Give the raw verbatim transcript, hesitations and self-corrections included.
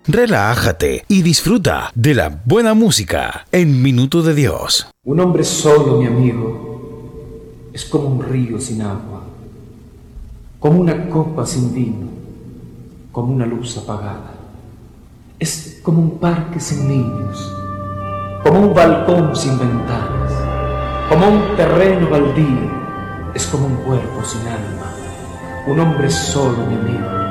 relájate y disfruta de la buena música en Minuto de Dios. Un hombre solo, mi amigo, es como un río sin agua, como una copa sin vino, como una luz apagada. Es como un parque sin niños, como un balcón sin ventanas, como un terreno baldío, es como un cuerpo sin alma. Un hombre solo, mi amigo,